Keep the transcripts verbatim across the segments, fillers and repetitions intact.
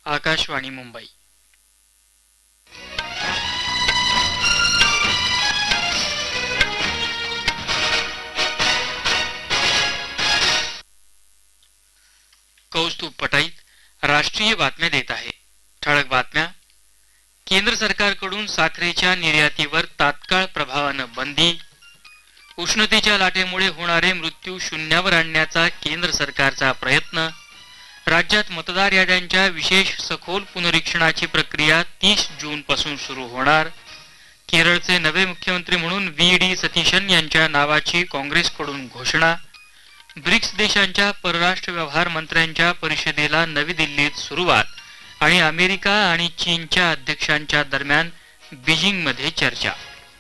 आकाशवाणी मुंबई. कौस्तुभ पटाईत राष्ट्रीय बातम्या देत आहे. ठळक बातम्या. केंद्र सरकारकडून साखरेच्या निर्यातीवर तात्काळ प्रभावानं बंदी. उष्णतेच्या लाटेमुळे होणारे मृत्यू शून्यावर आणण्याचा केंद्र सरकारचा प्रयत्न. राज्यात मतदार याद्यांच्या विशेष सखोल पुनरीक्षणाची प्रक्रिया तीस जून पासून सुरू होणार. केरळचे नवे मुख्यमंत्री म्हणून व्ही डी सतीशन यांच्या नावाची काँग्रेसकडून घोषणा. ब्रिक्स देशांच्या परराष्ट्र व्यवहार मंत्र्यांच्या परिषदेला नवी दिल्लीत सुरुवात आणि अमेरिका आणि चीनच्या अध्यक्षांच्या दरम्यान बीजिंगमध्ये चर्चा.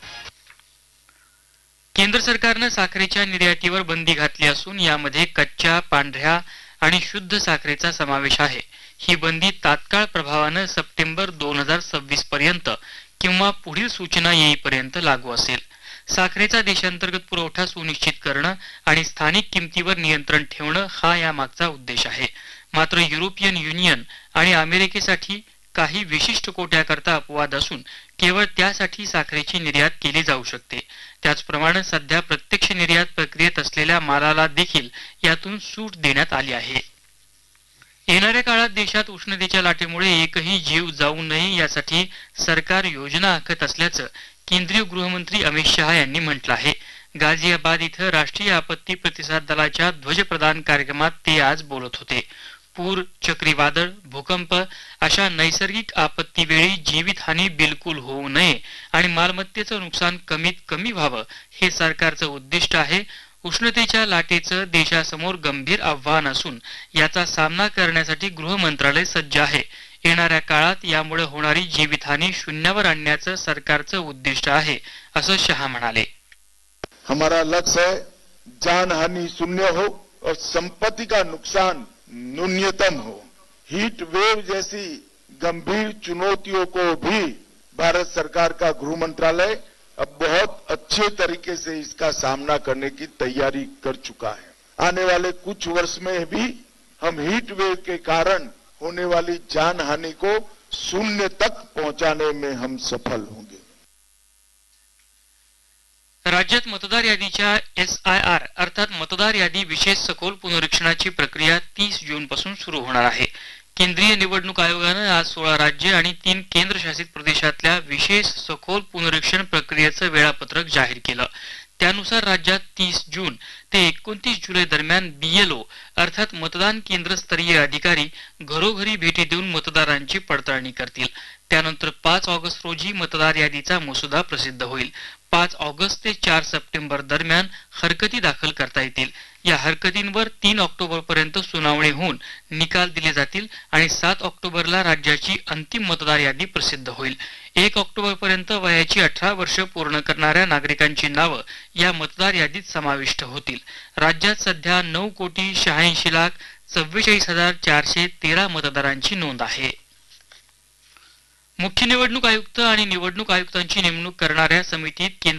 केंद्र सरकारनं साखरेच्या निर्यातीवर बंदी घातली असून यामध्ये कच्च्या, पांढऱ्या आणि शुद्ध साखरेचा समावेश आहे. ही बंदी तात्काळ प्रभावानं सप्टेंबर दोन हजार सव्वीस पर्यंत किंवा पुढील सूचना येईपर्यंत लागू असेल. साखरेचा देशांतर्गत पुरवठा सुनिश्चित करणं आणि स्थानिक किमतीवर नियंत्रण ठेवणं हा यामागचा उद्देश आहे. मात्र युरोपियन युनियन आणि अमेरिकेसाठी काही विशिष्ट कोट्याकरता अपवाद असून केवळ त्यासाठी साखरेची निर्यात केली जाऊ शकते. त्याचप्रमाणे सध्या प्रत्यक्ष निर्यात प्रक्रियेत असलेल्या मालाला देखील यातून सूट देण्यात आली आहे. येणाऱ्या काळात देशात उष्णतेच्या लाटेमुळे एकही जीव जाऊ नये यासाठी सरकार योजना आखत असल्याचं केंद्रीय गृहमंत्री अमित शहा यांनी म्हटलं आहे. गाझियाबाद इथं राष्ट्रीय आपत्ती प्रतिसाद दलाच्या ध्वजप्रदान कार्यक्रमात ते आज बोलत होते. पूर, चक्रीवादळ, भूकंप अशा नैसर्गिक आपत्तीवेळी जीवितहानी बिलकुल होऊ नये आणि मालमत्तेचं नुकसान कमीत कमी व्हावं हे सरकारचं उद्दिष्ट आहे. उष्णतेच्या लाटेचं देशासमोर गंभीर आव्हान असून याचा सामना करण्यासाठी गृह मंत्रालय सज्ज आहे. येणाऱ्या काळात यामुळे होणारी जीवितहानी शून्यावर आणण्याचं सरकारचं उद्दिष्ट आहे असं शहा म्हणाले. हमारा लक्ष्य है जानहानि शून्य हो और संपत्ति का नुकसान न्यूनतम हो. हीट वेव जैसी गंभीर चुनौतियों को भी भारत सरकार का गृह मंत्रालय अब बहुत अच्छे तरीके से इसका सामना करने की तैयारी कर चुका है. आने वाले कुछ वर्ष में भी हम हीट वेव के कारण होने वाली जान हानि को शून्य तक पहुंचाने में हम सफल होंगे. राज्यात मतदार यादीच्या एस आय आर अर्थात मतदार यादी विशेष सखोल पुनरीक्षणाची प्रक्रिया तीस जून पासून सुरू होणार आहे. केंद्रीय निवडणूक आयोगानं आज सोळा राज्य आणि तीन केंद्रशासित प्रदेशातल्या विशेष सखोल पुनरीक्षण प्रक्रियेचं वेळापत्रक जाहीर केलं. त्यानुसार राज्यात तीस जून ते एकोणतीस जुलै दरम्यान बीएलओ अर्थात मतदान केंद्र स्तरीय अधिकारी घरोघरी भेटी देऊन मतदारांची पडताळणी करतील. त्यानंतर पाच ऑगस्ट रोजी मतदार यादीचा मसुदा प्रसिद्ध होईल. पाच ऑगस्ट ते चार सप्टेंबर दरम्यान हरकती दाखल करता येतील. या हरकतींवर तीन ऑक्टोबर पर्यंत सुनावणी होऊन निकाल दिले जातील आणि सात ऑक्टोबरला राज्याची अंतिम मतदार यादी प्रसिद्ध होईल. एक ऑक्टोबर पर्यंत वयाची अठरा वर्ष पूर्ण करणाऱ्या नागरिकांची नावं या मतदार यादीत समाविष्ट होतील. राज्यात सध्या नऊ कोटी शहाऐंशी लाख चव्वेचाळीस हजार चारशे तेरा मतदारांची नोंद आहे. मुख्य निवडणूक आयुक्त आणि निवडणूक आयुक्तांची नेमणूक करणाऱ्या समितीत केंद्र